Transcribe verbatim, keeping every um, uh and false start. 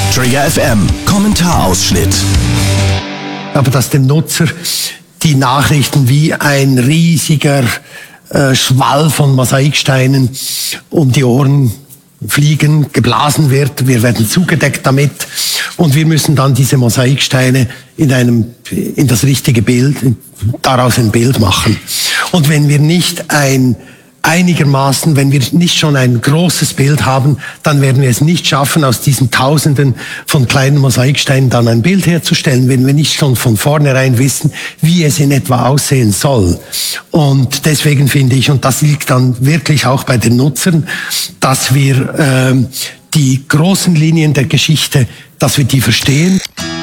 Trigger F M, Kommentarausschnitt. Aber dass dem Nutzer die Nachrichten wie ein riesiger äh, Schwall von Mosaiksteinen um die Ohren fliegen, geblasen wird, wir werden zugedeckt damit und wir müssen dann diese Mosaiksteine in einem, in das richtige Bild, daraus ein Bild machen. Und wenn wir nicht ein einigermaßen, wenn wir nicht schon ein großes Bild haben, dann werden wir es nicht schaffen, aus diesen Tausenden von kleinen Mosaiksteinen dann ein Bild herzustellen, wenn wir nicht schon von vornherein wissen, wie es in etwa aussehen soll. Und deswegen finde ich, und das liegt dann wirklich auch bei den Nutzern, dass wir ähm, die großen Linien der Geschichte, dass wir die verstehen.